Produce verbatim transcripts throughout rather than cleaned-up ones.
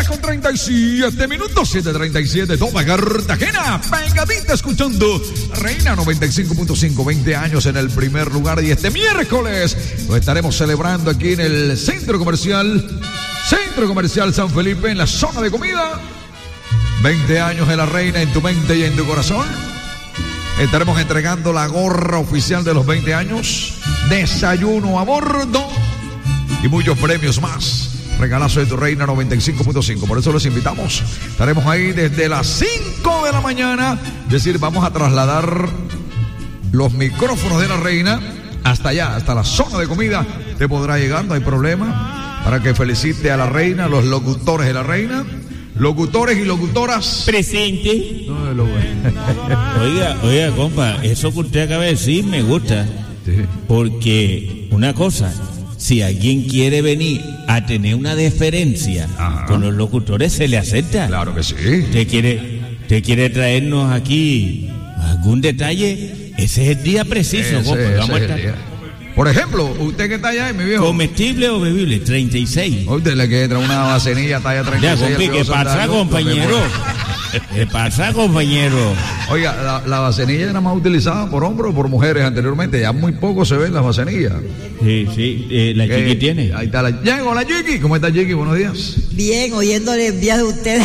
Con treinta y siete minutos, siete treinta y siete, toma Cartagena, pegadita escuchando Reina noventa y cinco punto cinco, veinte años en el primer lugar, y este miércoles lo estaremos celebrando aquí en el Centro Comercial, Centro Comercial San Felipe, en la zona de comida. veinte años de la Reina en tu mente y en tu corazón. Estaremos entregando la gorra oficial de los veinte años, desayuno a bordo y muchos premios más. Regalazo de tu Reina noventa y cinco punto cinco. Por eso los invitamos. Estaremos ahí desde las cinco de la mañana. Es decir, vamos a trasladar los micrófonos de la Reina hasta allá, hasta la zona de comida. Te podrá llegar, no hay problema. Para que felicite a la Reina, los locutores de la Reina. Locutores y locutoras. Presente. No, lo... Oiga, oiga, compa, eso que usted acaba de decir me gusta. Sí. Porque una cosa, si alguien quiere venir a tener una deferencia Ajá. con los locutores, se le acepta. Claro que sí. ¿Usted quiere, usted quiere traernos aquí algún detalle? Ese es el día preciso, ese, compa. ese Vamos es a estar... el día. Por ejemplo, usted que está allá, mi viejo. ¿Comestible o bebible? treinta y seis. Usted le quiere traer una vasenilla talla treinta y seis. Ya, compi, ¿qué pasa, compañero? ¿Qué pasa, compañero? Oiga, la, la vasenilla era más utilizada por hombres o por mujeres anteriormente. Ya muy poco se ven las vasenillas. Sí, sí, eh, la Chiqui tiene. Ahí está la... Llego, la Chiqui. ¿Cómo está, Chiqui? Buenos días. Bien, oyéndole el viaje de ustedes.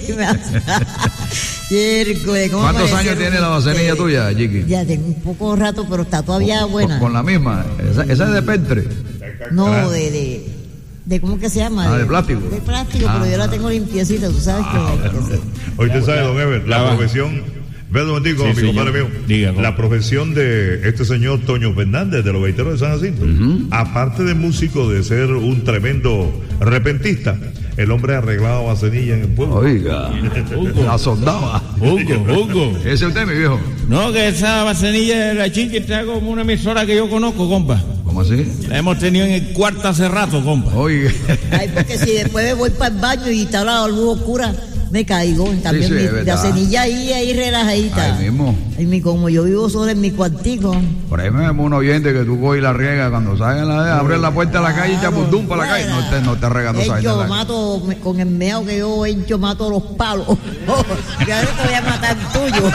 ¿Cuántos años tiene la vasenilla tuya, Chiqui? Ya tengo un poco rato, pero está todavía con, buena. Con, con la misma. Esa, esa es de Petre. No, de, de, de ¿cómo que se llama? Ah, de, de plástico. De plástico, ah, pero yo la tengo limpiecita, tú sabes ah, que... Bueno. que Hoy te sabe, don Ever, la, la profesión... Ve un momentico, sí, mi compadre mío. Diga, la profesión de este señor Toño Fernández, de los veiteros de San Jacinto, uh-huh. aparte de músico, de ser un tremendo repentista, el hombre ha arreglado vasenilla en el pueblo. Oiga, la soldaba. Hugo, Hugo. ¿Ese es usted, mi viejo? No, que esa vasenilla de la Chiqui está como una emisora que yo conozco, compa. ¿Cómo así? La hemos tenido en el cuarto hace rato, compa. Oiga. Ay, porque si después me voy para el baño y está la luz oscura, me caigo. En cambio, sí, sí, mi vasenilla ahí, ahí relajadita. Ahí mismo. Ahí mi, como yo vivo solo en mi cuartico. Por ahí me vemos un oyente que tú coges la riega cuando salen la abres la puerta de la calle y chapundum para la calle. No te, no te regando esa Yo mato, me, con el meo que yo he hecho, mato los palos. Yo ahora te voy a matar el tuyo.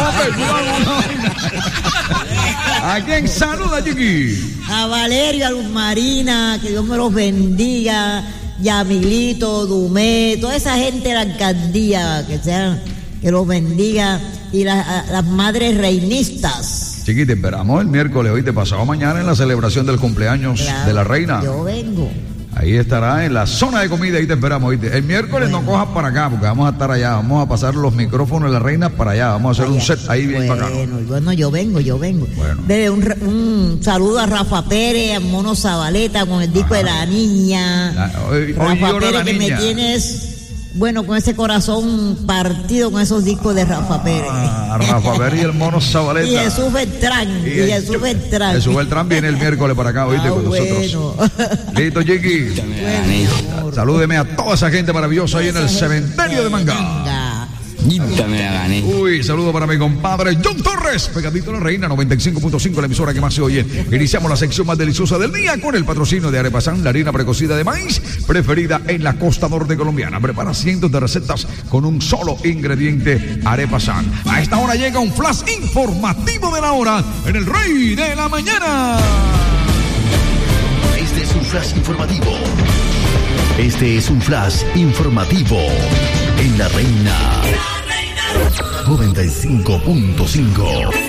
¿A quién saluda, Chiqui? A Valerio, a Luz Marina, que Dios me los bendiga. Yamilito, Dumé, toda esa gente de la alcaldía, que sean, que los bendiga, y las, las madres reinistas. Chiqui, te esperamos el miércoles, hoy te pasado mañana en la celebración del cumpleaños claro, de la Reina. Yo vengo. Ahí estará en la zona de comida, ahí te esperamos, ¿oíste? El miércoles bueno. no cojas para acá, porque vamos a estar allá, vamos a pasar los micrófonos de la Reina para allá, vamos a hacer allá. un set ahí bien bueno, bacano. Bueno, yo vengo, yo vengo. Bueno. Debe un, un saludo a Rafa Pérez, a Mono Zabaleta con el disco Ajá. de La Niña. La, hoy, Rafa hoy Pérez la que niña. me tienes... Bueno, con ese corazón partido con esos discos de Rafa Pérez. Ah, Rafa Pérez y el Mono Zabaleta. Y Jesús Beltrán. Y, y Jesús Beltrán. Jesús Beltrán viene el miércoles para acá, oíste, ah, con bueno. nosotros. Listo, Chiqui. Bueno, salúdeme a toda esa gente maravillosa ahí en el cementerio de Manga. Me la gané. Uy, saludo para mi compadre John Torres, pegadito a la Reina noventa y cinco punto cinco, la emisora que más se oye. Iniciamos la sección más deliciosa del día con el patrocinio de Arepasan, la harina precocida de maíz preferida en la costa norte colombiana. Prepara cientos de recetas con un solo ingrediente, Arepasan. A esta hora llega un flash informativo de la hora en el Rey de la Mañana. Este es un flash informativo. Este es un flash informativo en La Reina, noventa y cinco punto cinco.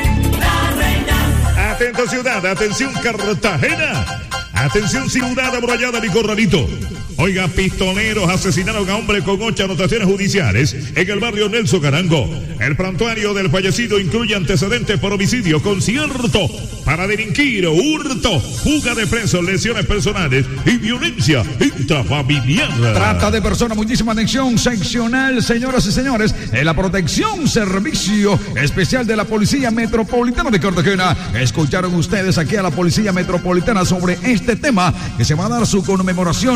Atento ciudad, atención Cartagena, atención ciudad amurallada y Corralito. Oiga, pistoleros asesinaron a hombre con ocho anotaciones judiciales en el barrio Nelson Carango. El prontuario del fallecido incluye antecedentes por homicidio, concierto para delinquir, hurto, fuga de presos, lesiones personales y violencia intrafamiliar. Trata de personas, muchísima atención seccional, señoras y señores, en la protección, servicio especial de la Policía Metropolitana de Cartagena. Escucharon ustedes aquí a la Policía Metropolitana sobre este tema que se va a dar su conmemoración este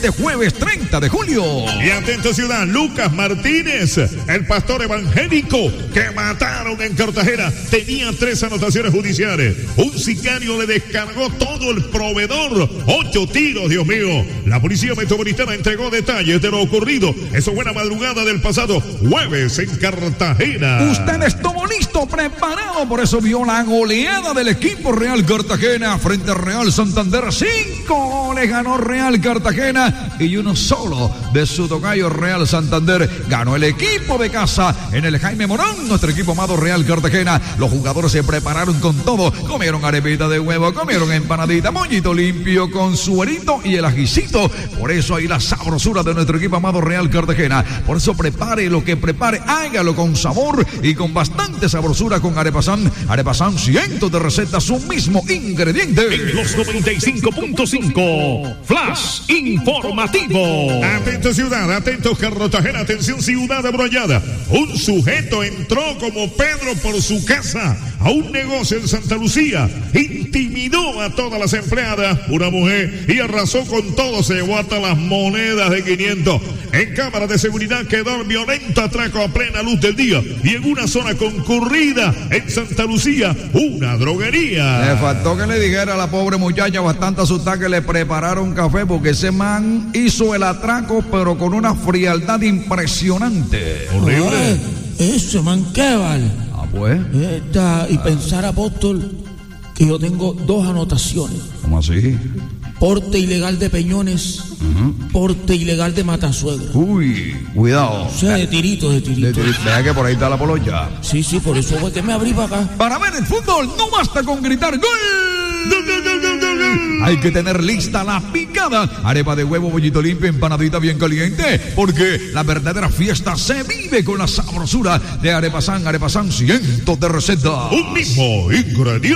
este jueves treinta de julio. Y atento ciudad, Lucas Martínez, el pastor evangélico que mataron en Cartagena, tenía tres anotaciones judiciales. Un sicario le descargó todo el proveedor, ocho tiros, Dios mío. La policía metropolitana entregó detalles de lo ocurrido. Eso buena madrugada del pasado jueves en Cartagena. Usted estuvo listo, preparado, por eso vio la goleada del equipo Real Cartagena frente a Real Santander. Cinco goles ganó Real Cartagena y uno solo de su tocayo Real Santander. Ganó el equipo de casa en el Jaime Morón, nuestro equipo amado Real Cartagena. Los jugadores se prepararon con todo, comieron arepita de huevo, comieron empanadita, moñito limpio con suerito y el ajicito. Por eso hay la sabrosura de nuestro equipo amado Real Cartagena. Por eso prepare lo que prepare, hágalo con sabor y con bastante sabrosura con Arepasán. Arepasán, cientos de recetas, un mismo ingrediente. En los noventa y cinco punto cinco, Flash Informativo. Atento ciudad, atento Cartagena, atención ciudad embrollada. Un sujeto entró como Pedro por su casa a un negocio en Santa Lucía, intimidó a todas las empleadas, una mujer, y arrasó con todo, se llevó hasta las monedas de quinientos. En cámara de seguridad quedó violento atraco a plena luz del día y en una zona concurrida en Santa Lucía, una droguería. Le faltó que le dijera a la pobre muchacha bastante asustada que le prepararon café, porque ese man hizo el atraco pero con una frialdad impresionante. Horrible. Ay, ese man, ¿qué vale? Ah, pues. Esta, y pensar, apóstol, que yo tengo dos anotaciones. ¿Cómo así? Porte ilegal de peñones, uh-huh. Porte ilegal de matasuegros. Uy, cuidado. O sea, de tiritos, de tiritos. De tirito. Vea que por ahí está la polocha. Sí, sí, por eso fue que me abrí para acá. Para ver el fútbol no basta con gritar ¡gol! ¡Gol, gol, gol, gol, gol, gol! Hay que tener lista la picada. Arepa de huevo, bollito limpio, empanadita bien caliente. Porque la verdadera fiesta se vive con la sabrosura de Arepasán. Arepasán, cientos de recetas. Un mismo ingrediente.